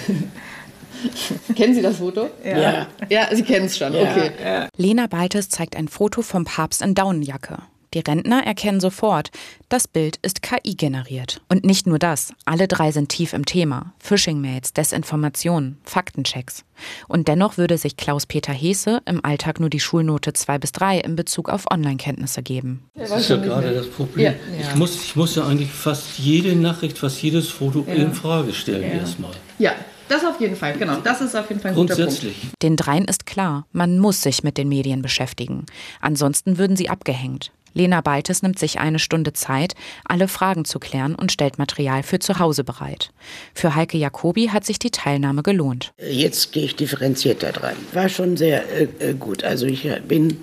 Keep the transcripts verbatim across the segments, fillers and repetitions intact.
Kennen Sie das Foto? Ja. Ja, Sie kennen es schon, okay. Ja, ja. Lena Baltes zeigt ein Foto vom Papst in Daunenjacke. Die Rentner erkennen sofort, das Bild ist K I generiert. Und nicht nur das, alle drei sind tief im Thema. Phishing-Mails, Desinformationen, Faktenchecks. Und dennoch würde sich Klaus-Peter Heese im Alltag nur die Schulnote zwei bis drei in Bezug auf Online-Kenntnisse geben. Das ist ja gerade das Problem. Ja. Ich, muss, ich muss ja eigentlich fast jede Nachricht, fast jedes Foto Ja. in Frage stellen Ja. erstmal. Ja, das auf jeden Fall, genau. Das ist auf jeden Fall ein guter Punkt. Grundsätzlich. Den dreien ist klar, man muss sich mit den Medien beschäftigen. Ansonsten würden sie abgehängt. Lena Baltes nimmt sich eine Stunde Zeit, alle Fragen zu klären und stellt Material für zu Hause bereit. Für Heike Jacobi hat sich die Teilnahme gelohnt. Jetzt gehe ich differenzierter dran. War schon sehr äh, gut. Also ich bin,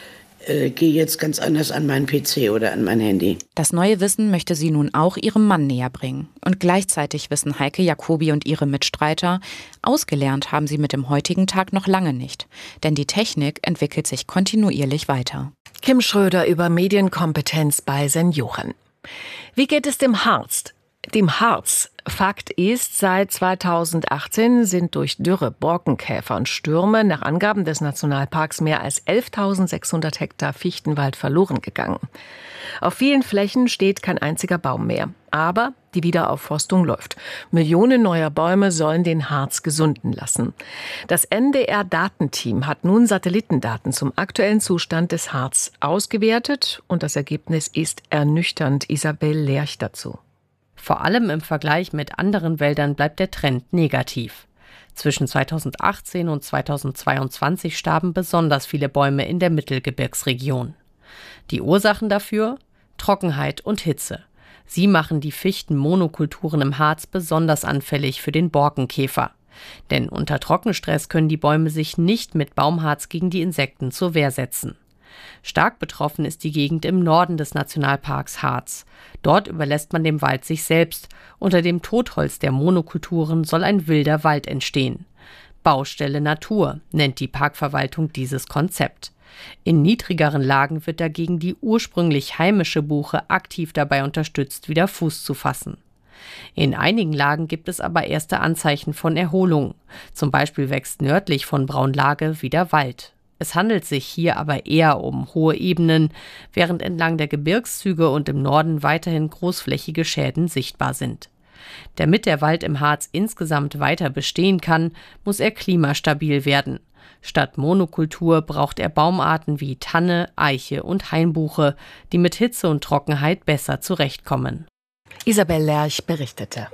äh, gehe jetzt ganz anders an meinen P C oder an mein Handy. Das neue Wissen möchte sie nun auch ihrem Mann näher bringen. Und gleichzeitig wissen Heike Jacobi und ihre Mitstreiter, ausgelernt haben sie mit dem heutigen Tag noch lange nicht. Denn die Technik entwickelt sich kontinuierlich weiter. Kim Schröder über Medienkompetenz bei Senioren. Wie geht es dem Harz? Dem Harz. Fakt ist, seit zweitausendachtzehn sind durch Dürre, Borkenkäfer und Stürme nach Angaben des Nationalparks mehr als elftausendsechshundert Hektar Fichtenwald verloren gegangen. Auf vielen Flächen steht kein einziger Baum mehr. Aber die Wiederaufforstung läuft. Millionen neuer Bäume sollen den Harz gesunden lassen. Das N D R-Datenteam hat nun Satellitendaten zum aktuellen Zustand des Harz ausgewertet. Und das Ergebnis ist ernüchternd. Isabel Lerch dazu. Vor allem im Vergleich mit anderen Wäldern bleibt der Trend negativ. Zwischen zweitausendachtzehn und zweitausendzweiundzwanzig starben besonders viele Bäume in der Mittelgebirgsregion. Die Ursachen dafür? Trockenheit und Hitze. Sie machen die Fichtenmonokulturen im Harz besonders anfällig für den Borkenkäfer. Denn unter Trockenstress können die Bäume sich nicht mit Baumharz gegen die Insekten zur Wehr setzen. Stark betroffen ist die Gegend im Norden des Nationalparks Harz. Dort überlässt man dem Wald sich selbst. Unter dem Totholz der Monokulturen soll ein wilder Wald entstehen. Baustelle Natur nennt die Parkverwaltung dieses Konzept. In niedrigeren Lagen wird dagegen die ursprünglich heimische Buche aktiv dabei unterstützt, wieder Fuß zu fassen. In einigen Lagen gibt es aber erste Anzeichen von Erholung. Zum Beispiel wächst nördlich von Braunlage wieder Wald. Es handelt sich hier aber eher um hohe Ebenen, während entlang der Gebirgszüge und im Norden weiterhin großflächige Schäden sichtbar sind. Damit der Wald im Harz insgesamt weiter bestehen kann, muss er klimastabil werden. Statt Monokultur braucht er Baumarten wie Tanne, Eiche und Hainbuche, die mit Hitze und Trockenheit besser zurechtkommen. Isabel Lerch berichtete.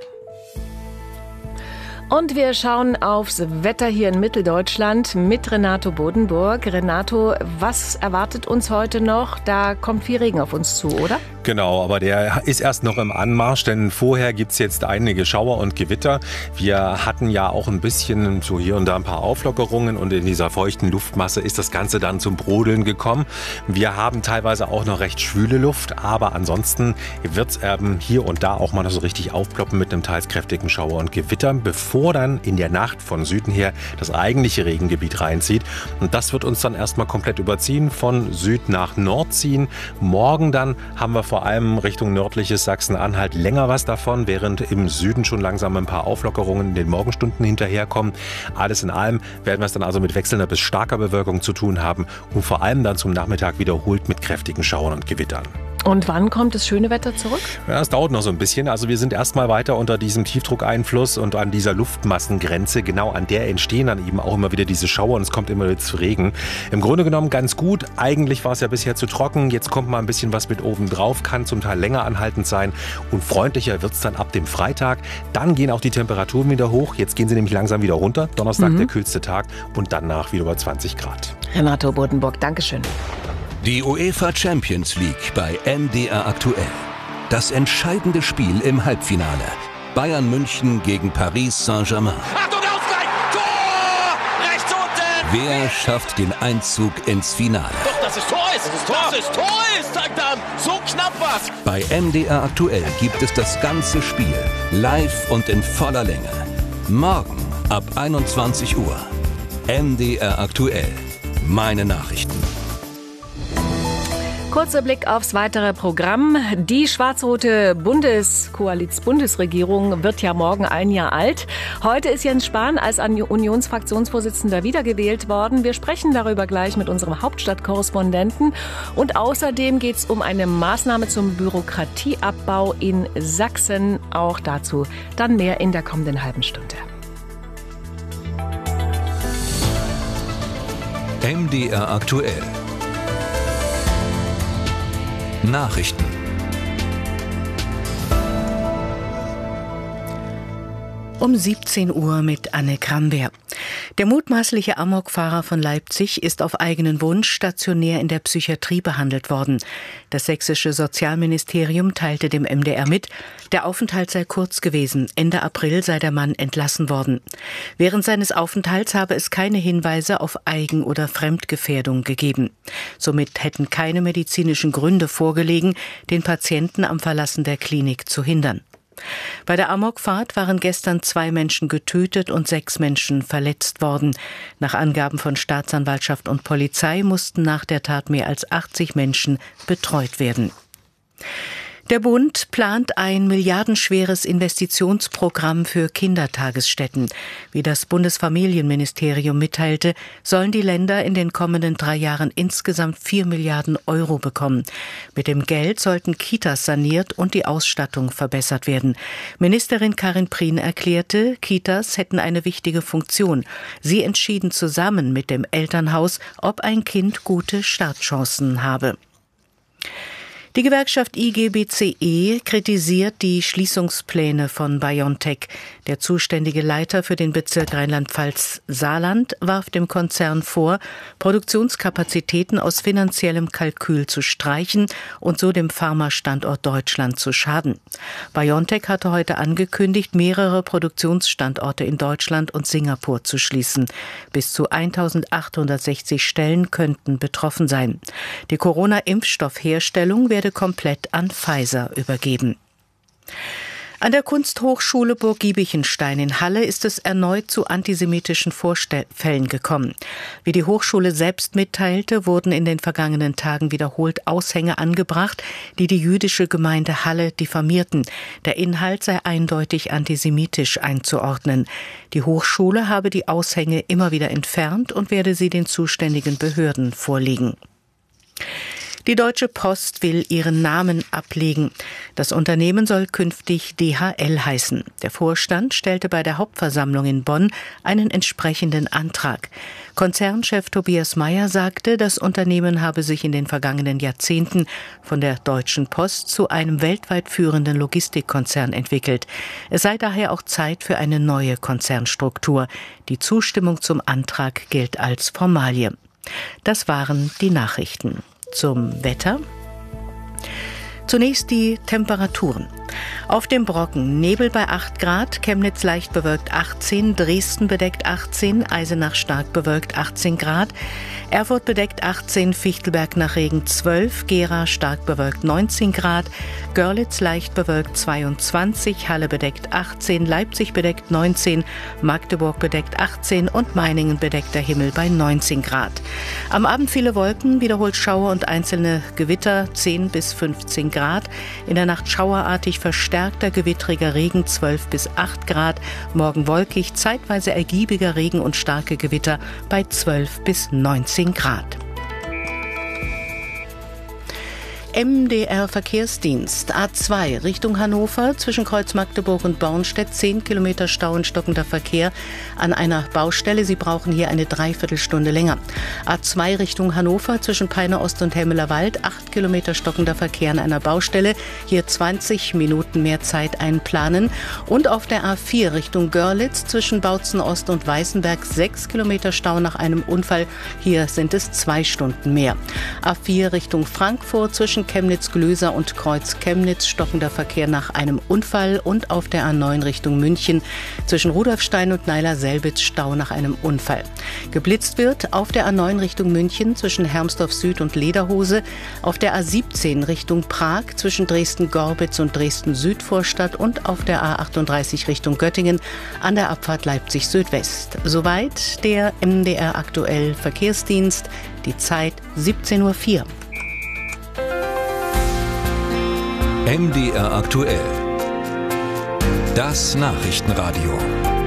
Und wir schauen aufs Wetter hier in Mitteldeutschland mit Renato Bodenburg. Renato, was erwartet uns heute noch? Da kommt viel Regen auf uns zu, oder? Genau, aber der ist erst noch im Anmarsch, denn vorher gibt's jetzt einige Schauer und Gewitter. Wir hatten ja auch ein bisschen so hier und da ein paar Auflockerungen und in dieser feuchten Luftmasse ist das Ganze dann zum Brodeln gekommen. Wir haben teilweise auch noch recht schwüle Luft, aber ansonsten wird's ähm, hier und da auch mal noch so richtig aufploppen mit einem teils kräftigen Schauer und Gewitter, bevor dann in der Nacht von Süden her das eigentliche Regengebiet reinzieht. Und das wird uns dann erstmal komplett überziehen, von Süd nach Nord ziehen. Morgen dann haben wir vor allem Richtung nördliches Sachsen-Anhalt länger was davon, während im Süden schon langsam ein paar Auflockerungen in den Morgenstunden hinterherkommen. Alles in allem werden wir es dann also mit wechselnder bis starker Bewölkung zu tun haben und vor allem dann zum Nachmittag wiederholt mit kräftigen Schauern und Gewittern. Und wann kommt das schöne Wetter zurück? Ja, das dauert noch so ein bisschen. Also wir sind erstmal weiter unter diesem Tiefdruckeinfluss und an dieser Luftmassengrenze. Genau an der entstehen dann eben auch immer wieder diese Schauer und es kommt immer wieder zu Regen. Im Grunde genommen ganz gut. Eigentlich war es ja bisher zu trocken. Jetzt kommt mal ein bisschen was mit oben drauf. Kann zum Teil länger anhaltend sein. Und freundlicher wird es dann ab dem Freitag. Dann gehen auch die Temperaturen wieder hoch. Jetzt gehen sie nämlich langsam wieder runter. Donnerstag mhm. der kühlste Tag und danach wieder über zwanzig Grad. Renato Bodenburg, Dankeschön. Die UEFA Champions League bei M D R aktuell. Das entscheidende Spiel im Halbfinale. Bayern München gegen Paris Saint-Germain. Achtung, Ausgleich! Tor! Rechts unten! Wer schafft den Einzug ins Finale? Doch, das ist Tor ist! Das ist Tor! Das ist Tor ist! Dann so knapp was! Bei M D R aktuell gibt es das ganze Spiel. Live und in voller Länge. Morgen ab einundzwanzig Uhr. M D R aktuell. Meine Nachrichten. Kurzer Blick aufs weitere Programm. Die schwarz-rote Bundeskoalition, Bundesregierung wird ja morgen ein Jahr alt. Heute ist Jens Spahn als Unionsfraktionsvorsitzender wiedergewählt worden. Wir sprechen darüber gleich mit unserem Hauptstadtkorrespondenten. Und außerdem geht es um eine Maßnahme zum Bürokratieabbau in Sachsen. Auch dazu dann mehr in der kommenden halben Stunde. M D R aktuell. Nachrichten. Um siebzehn Uhr mit Anne Kramberg. Der mutmaßliche Amokfahrer von Leipzig ist auf eigenen Wunsch stationär in der Psychiatrie behandelt worden. Das sächsische Sozialministerium teilte dem M D R mit, der Aufenthalt sei kurz gewesen. Ende April sei der Mann entlassen worden. Während seines Aufenthalts habe es keine Hinweise auf Eigen- oder Fremdgefährdung gegeben. Somit hätten keine medizinischen Gründe vorgelegen, den Patienten am Verlassen der Klinik zu hindern. Bei der Amokfahrt waren gestern zwei Menschen getötet und sechs Menschen verletzt worden. Nach Angaben von Staatsanwaltschaft und Polizei mussten nach der Tat mehr als achtzig Menschen betreut werden. Der Bund plant ein milliardenschweres Investitionsprogramm für Kindertagesstätten. Wie das Bundesfamilienministerium mitteilte, sollen die Länder in den kommenden drei Jahren insgesamt vier Milliarden Euro bekommen. Mit dem Geld sollten Kitas saniert und die Ausstattung verbessert werden. Ministerin Karin Prien erklärte, Kitas hätten eine wichtige Funktion. Sie entschieden zusammen mit dem Elternhaus, ob ein Kind gute Startchancen habe. Die Gewerkschaft I G B C E kritisiert die Schließungspläne von BioNTech. Der zuständige Leiter für den Bezirk Rheinland-Pfalz Saarland warf dem Konzern vor, Produktionskapazitäten aus finanziellem Kalkül zu streichen und so dem Pharmastandort Deutschland zu schaden. BioNTech hatte heute angekündigt, mehrere Produktionsstandorte in Deutschland und Singapur zu schließen. Bis zu eintausendachthundertsechzig Stellen könnten betroffen sein. Die Corona-Impfstoffherstellung werde komplett an Pfizer übergeben. An der Kunsthochschule Burg Giebichenstein in Halle ist es erneut zu antisemitischen Vorfällen gekommen. Wie die Hochschule selbst mitteilte, wurden in den vergangenen Tagen wiederholt Aushänge angebracht, die die jüdische Gemeinde Halle diffamierten. Der Inhalt sei eindeutig antisemitisch einzuordnen. Die Hochschule habe die Aushänge immer wieder entfernt und werde sie den zuständigen Behörden vorlegen. Die Deutsche Post will ihren Namen ablegen. Das Unternehmen soll künftig D H L heißen. Der Vorstand stellte bei der Hauptversammlung in Bonn einen entsprechenden Antrag. Konzernchef Tobias Meyer sagte, das Unternehmen habe sich in den vergangenen Jahrzehnten von der Deutschen Post zu einem weltweit führenden Logistikkonzern entwickelt. Es sei daher auch Zeit für eine neue Konzernstruktur. Die Zustimmung zum Antrag gilt als Formalie. Das waren die Nachrichten. Zum Wetter. Zunächst die Temperaturen. Auf dem Brocken Nebel bei acht Grad, Chemnitz leicht bewölkt achtzehn, Dresden bedeckt achtzehn, Eisenach stark bewölkt achtzehn Grad, Erfurt bedeckt achtzehn, Fichtelberg nach Regen zwölf, Gera stark bewölkt neunzehn Grad, Görlitz leicht bewölkt zweiundzwanzig, Halle bedeckt achtzehn, Leipzig bedeckt neunzehn, Magdeburg bedeckt achtzehn und Meiningen bedeckter Himmel bei neunzehn Grad. Am Abend viele Wolken, wiederholt Schauer und einzelne Gewitter zehn bis fünfzehn Grad, in der Nacht schauerartig verstärkter gewittriger Regen zwölf bis acht Grad, morgen wolkig, zeitweise ergiebiger Regen und starke Gewitter bei zwölf bis neunzehn Grad. M D R Verkehrsdienst A zwei Richtung Hannover zwischen Kreuz Magdeburg und Bornstedt zehn Kilometer Stau und stockender Verkehr an einer Baustelle. Sie brauchen hier eine Dreiviertelstunde länger. A zwei Richtung Hannover zwischen Peine Ost und Hemmeler Wald acht Kilometer stockender Verkehr an einer Baustelle. Hier zwanzig Minuten mehr Zeit einplanen. Und auf der A vier Richtung Görlitz zwischen Bautzen Ost und Weißenberg sechs Kilometer Stau nach einem Unfall. Hier sind es zwei Stunden mehr. A vier Richtung Frankfurt zwischen Chemnitz-Glöser und Kreuz Chemnitz stockender Verkehr nach einem Unfall und auf der A neun Richtung München zwischen Rudolfstein und Neiler-Selbitz Stau nach einem Unfall. Geblitzt wird auf der A neun Richtung München zwischen Hermsdorf Süd und Lederhose, auf der A siebzehn Richtung Prag zwischen Dresden-Gorbitz und Dresden-Südvorstadt und auf der A achtunddreißig Richtung Göttingen an der Abfahrt Leipzig Südwest. Soweit der M D R aktuell Verkehrsdienst, die Zeit siebzehn Uhr vier. M D R aktuell. Das Nachrichtenradio.